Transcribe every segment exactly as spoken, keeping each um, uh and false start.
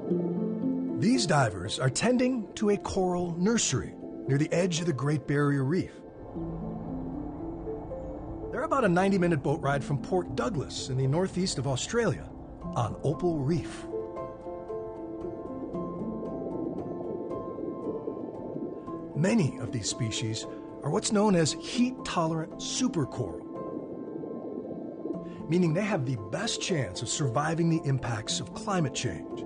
These divers are tending to a coral nursery near the edge of the Great Barrier Reef. They're about a ninety minute boat ride from Port Douglas in the northeast of Australia on Opal Reef. Many of these species are what's known as heat-tolerant supercoral, meaning they have the best chance of surviving the impacts of climate change.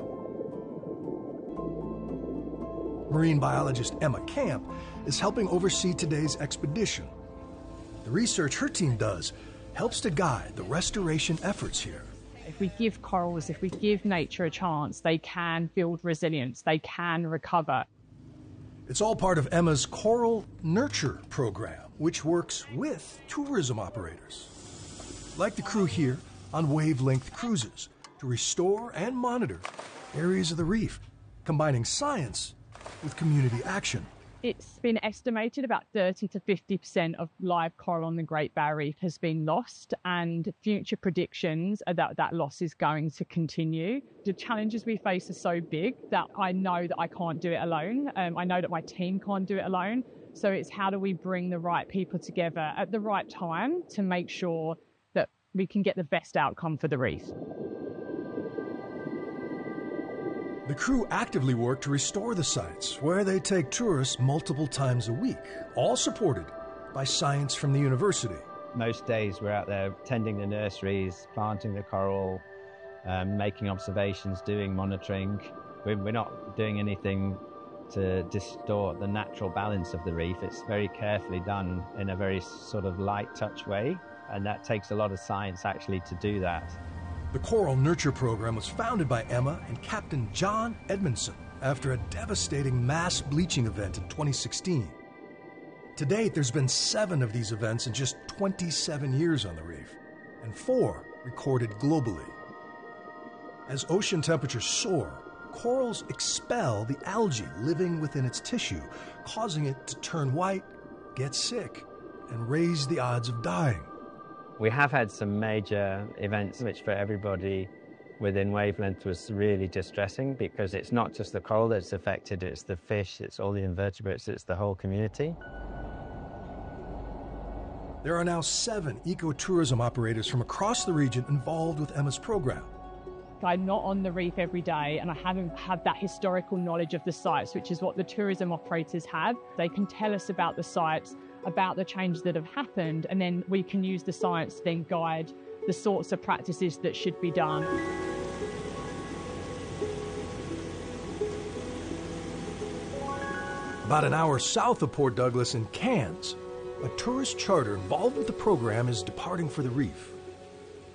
Marine biologist Emma Camp is helping oversee today's expedition. The research her team does helps to guide the restoration efforts here. If we give corals, if we give nature a chance, they can build resilience, they can recover. It's all part of Emma's Coral Nurture program, which works with tourism operators, like the crew here on Wavelength Cruises, to restore and monitor areas of the reef, combining science with community action. It's been estimated about thirty to fifty percent of live coral on the Great Barrier Reef has been lost, and future predictions are that that loss is going to continue. The challenges we face are so big that I know that I can't do it alone. Um, I know that my team can't do it alone. So it's how do we bring the right people together at the right time to make sure that we can get the best outcome for the reef. The crew actively work to restore the sites, where they take tourists multiple times a week, all supported by science from the university. Most days we're out there tending the nurseries, planting the coral, um, making observations, doing monitoring. We're, we're not doing anything to distort the natural balance of the reef. It's very carefully done in a very sort of light touch way, and that takes a lot of science actually to do that. The Coral Nurture program was founded by Emma and Captain John Edmondson after a devastating mass bleaching event in twenty sixteen. To date, there's been seven of these events in just twenty-seven years on the reef, and four recorded globally. As ocean temperatures soar, corals expel the algae living within its tissue, causing it to turn white, get sick, and raise the odds of dying. We have had some major events which for everybody within Wavelength was really distressing, because it's not just the coral that's affected, it's the fish, it's all the invertebrates, it's the whole community. There are now seven ecotourism operators from across the region involved with Emma's program. I'm not on the reef every day, and I haven't had that historical knowledge of the sites, which is what the tourism operators have. They can tell us about the sites, about the changes that have happened, and then we can use the science to then guide the sorts of practices that should be done. About an hour south of Port Douglas in Cairns, a tourist charter involved with the program is departing for the reef.